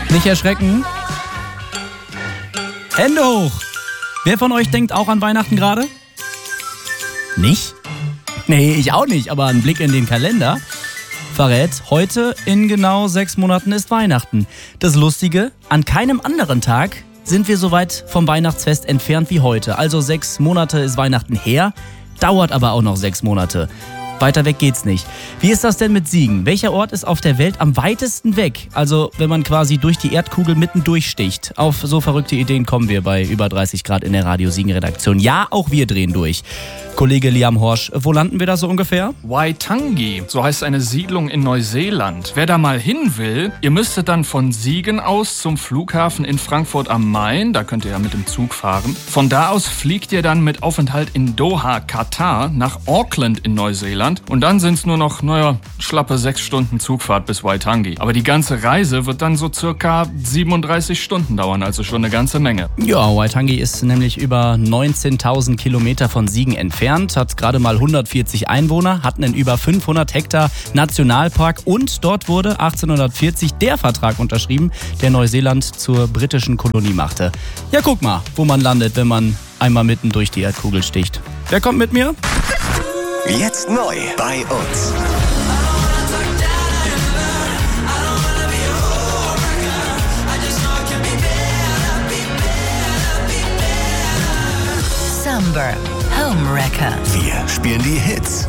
Nicht erschrecken. Hände hoch. Wer von euch denkt auch an Weihnachten gerade? Nicht? Nee, ich auch nicht, aber ein Blick in den Kalender verrät, heute in genau 6 Monaten ist Weihnachten. Das Lustige, an keinem anderen Tag sind wir so weit vom Weihnachtsfest entfernt wie heute. Also 6 Monate ist Weihnachten her, dauert aber auch noch 6 Monate. Weiter weg geht's nicht. Wie ist das denn mit Siegen? Welcher Ort ist auf der Welt am weitesten weg? Also wenn man quasi durch die Erdkugel mitten durchsticht. Auf so verrückte Ideen kommen wir bei über 30 Grad in der Radio Siegen Redaktion. Ja, auch wir drehen durch. Kollege Liam Horsch, wo landen wir da so ungefähr? Waitangi, so heißt eine Siedlung in Neuseeland. Wer da mal hin will, ihr müsstet dann von Siegen aus zum Flughafen in Frankfurt am Main, da könnt ihr ja mit dem Zug fahren. Von da aus fliegt ihr dann mit Aufenthalt in Doha, Katar, nach Auckland in Neuseeland. Und dann sind es nur noch, schlappe 6 Stunden Zugfahrt bis Waitangi. Aber die ganze Reise wird dann so circa 37 Stunden dauern, also schon eine ganze Menge. Ja, Waitangi ist nämlich über 19.000 Kilometer von Siegen entfernt, hat gerade mal 140 Einwohner, hat einen über 500 Hektar Nationalpark und dort wurde 1840 der Vertrag unterschrieben, der Neuseeland zur britischen Kolonie machte. Ja, guck mal, wo man landet, wenn man einmal mitten durch die Erdkugel sticht. Wer kommt mit mir? Jetzt neu bei uns. Summer Home Wrecker. Wir spielen die Hits